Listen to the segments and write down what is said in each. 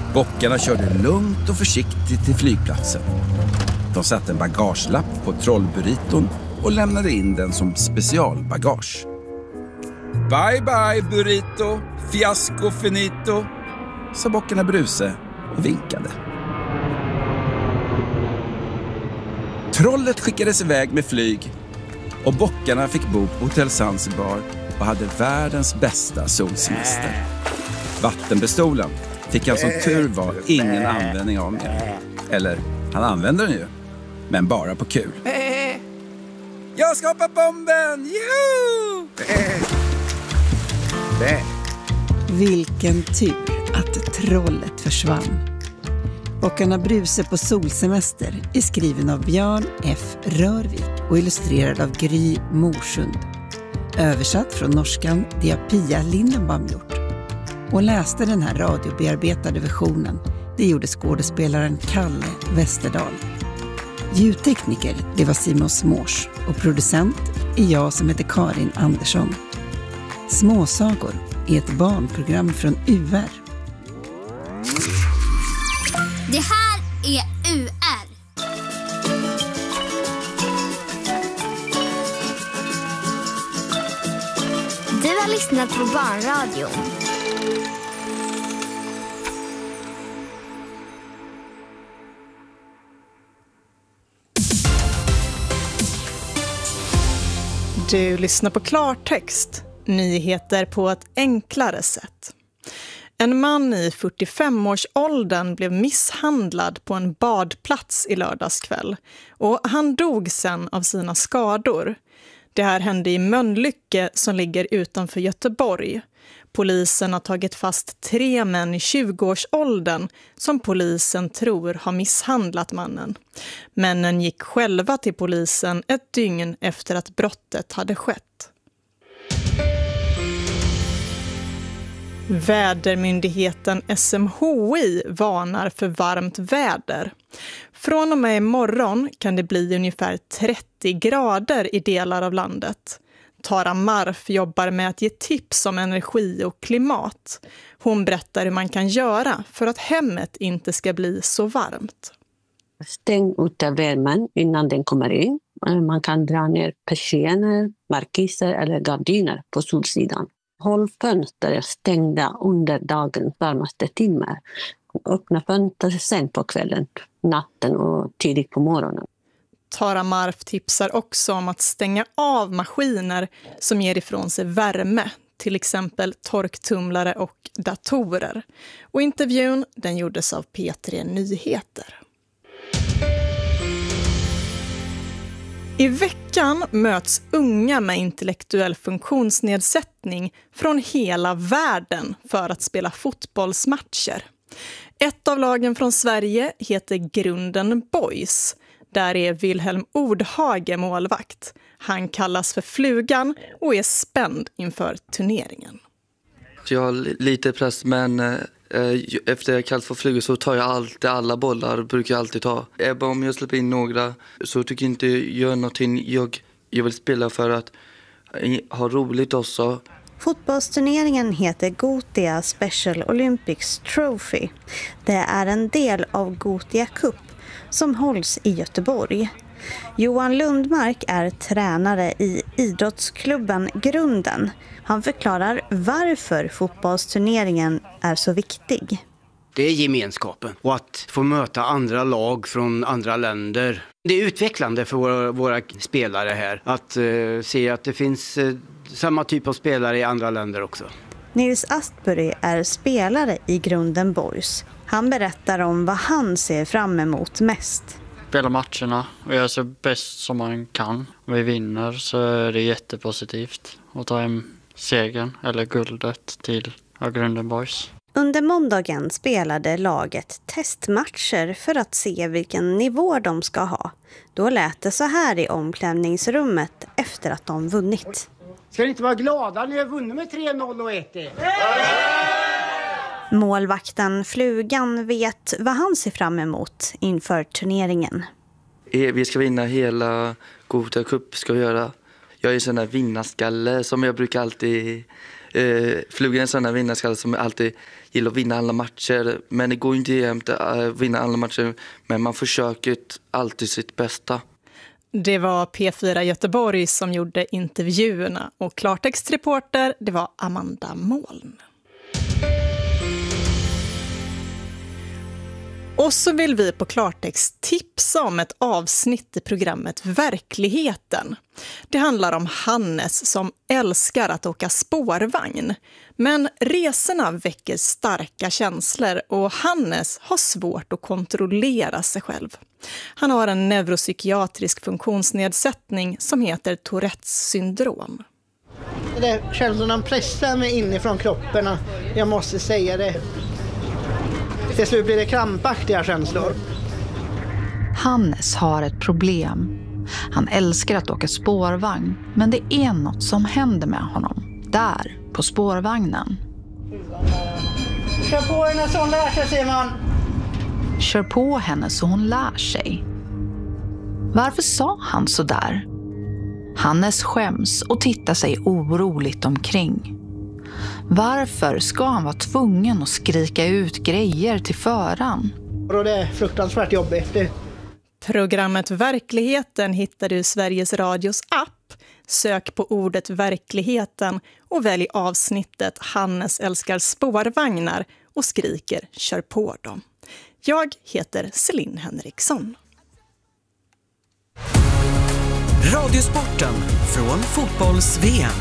Bockarna körde lugnt och försiktigt till flygplatsen. De satte en bagagelapp på trollburriton och lämnade in den som specialbagage. Bye bye burrito, fiasco finito, sa bockarna Bruse och vinkade. Trollet skickades iväg med flyg och bockarna fick bo på Hotell Zanzibar och hade världens bästa solsemester. Vattenpistolen fick han som tur var ingen användning av mer. Eller, han använde den ju, men bara på kul. Jag ska hoppa bomben! Juhu! Vilken tur att trollet försvann. Bockarna Bruse på solsemester är skriven av Björn F. Rörvik och illustrerad av Gry Morsund. Översatt från norskan, det har Pia Lindenbaum gjort. Och läste den här radiobearbetade versionen, det gjorde skådespelaren Kalle Westerdahl. Ljudtekniker, det var Simon Smårs och producent är jag som heter Karin Andersson. Småsagor är ett barnprogram från UR. Det här är UR. Du har lyssnat på Barnradion. Du lyssnar på Klartext, nyheter på ett enklare sätt. En man i 45-årsåldern blev misshandlad på en badplats i lördagskväll och han dog sen av sina skador. Det här hände i Mölnlycke som ligger utanför Göteborg. Polisen har tagit fast 3 män i 20-årsåldern som polisen tror har misshandlat mannen. Männen gick själva till polisen ett dygn efter att brottet hade skett. Vädermyndigheten SMHI varnar för varmt väder. Från och med imorgon kan det bli ungefär 30 grader i delar av landet. Tara Marf jobbar med att ge tips om energi och klimat. Hon berättar hur man kan göra för att hemmet inte ska bli så varmt. Stäng ute värmen innan den kommer in. Man kan dra ner persienner, markiser eller gardiner på solsidan. Håll fönster stängda under dagens varmaste timmar. Öppna fönster sen på kvällen, natten och tidigt på morgonen. Tara Marf tipsar också om att stänga av maskiner som ger ifrån sig värme, till exempel torktumlare och datorer. Och intervjun den gjordes av P3 Nyheter. I veckan möts unga med intellektuell funktionsnedsättning från hela världen för att spela fotbollsmatcher. Ett av lagen från Sverige heter Grunden Boys. Där är Wilhelm Ordhage målvakt. Han kallas för Flugan och är spänd inför turneringen. Jag har lite press, men efter jag kallas för Flugan så tar jag alltid alla bollar. Brukar jag alltid ta. Om jag släpper in några så tycker jag inte jag gör någonting. Jag vill spela för att ha roligt också. Fotbollsturneringen heter Gothia Special Olympics Trophy. Det är en del av Gothia Cup som hålls i Göteborg. Johan Lundmark är tränare i idrottsklubben Grunden. Han förklarar varför fotbollsturneringen är så viktig. Det är gemenskapen och att få möta andra lag från andra länder. Det är utvecklande för våra spelare här att se att det finns samma typ av spelare i andra länder också. Nils Astbury är spelare i Grunden Boys. Han berättar om vad han ser fram emot mest. Spela matcherna och göra så bäst som man kan. Om vi vinner så är det jättepositivt att ta hem segern eller guldet till Grunden Boys. Under måndagen spelade laget testmatcher för att se vilken nivå de ska ha. Då lät det så här i omklädningsrummet efter att de vunnit. Ska ni inte vara glada när ni har vunnit med 3-0 och 1-1? Målvakten Flugan vet vad han ser fram emot inför turneringen. Vi ska vinna hela Gothia Cup, ska vi göra. Jag är en sån där vinnarskalle som jag brukar alltid Flugan är en sån här vinnarskalle som alltid gillar att vinna alla matcher. Men det går inte jämt att vinna alla matcher. Men man försöker alltid sitt bästa. Det var P4 Göteborg som gjorde intervjuerna och klartextreporter, det var Amanda Moln. Och så vill vi på Klartext tipsa om ett avsnitt i programmet Verkligheten. Det handlar om Hannes som älskar att åka spårvagn. Men resorna väcker starka känslor och Hannes har svårt att kontrollera sig själv. Han har en neuropsykiatrisk funktionsnedsättning som heter Tourettes syndrom. Det känslorna pressar mig inifrån kroppen, jag måste säga det. Till slut blir det krampaktiga känslor. Hannes har ett problem. Han älskar att åka spårvagn, men det är något som händer med honom. Där, på spårvagnen. Kör på henne så hon lär sig, säger man. Kör på henne så hon lär sig. Varför sa han så där? Hannes skäms och tittar sig oroligt omkring. Varför ska han vara tvungen att skrika ut grejer till föraren? Och det är fruktansvärt jobbigt. Programmet Verkligheten hittar du i Sveriges Radios app. Sök på ordet Verkligheten och välj avsnittet Hannes älskar spårvagnar och skriker kör på dem. Jag heter Celine Henriksson. Radiosporten från fotbolls-VM.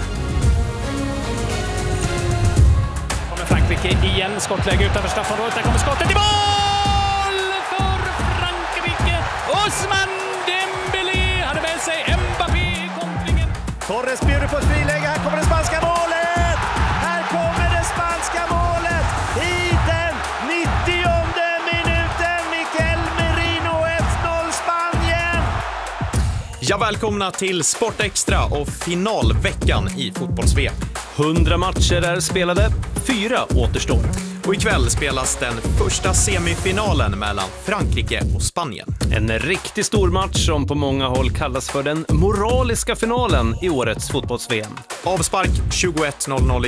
Frankrike igen, skottläge utanför straffområdet. Där kommer skottet i mål för Frankrike. Ousmane Dembélé hade med sig Mbappé i kontlingen. Torres bjuder på ett friläge. Här kommer det spanska målet! Här kommer det spanska målet! I den 90:e minuten. Mikel Merino 1-0 Spanien! Ja, välkomna till Sport Extra och finalveckan i fotbolls-VM. 100 matcher är spelade, 4 återstår. Och ikväll spelas den första semifinalen mellan Frankrike och Spanien. En riktigt stor match som på många håll kallas för den moraliska finalen i årets fotbolls-VM. Avspark 21:00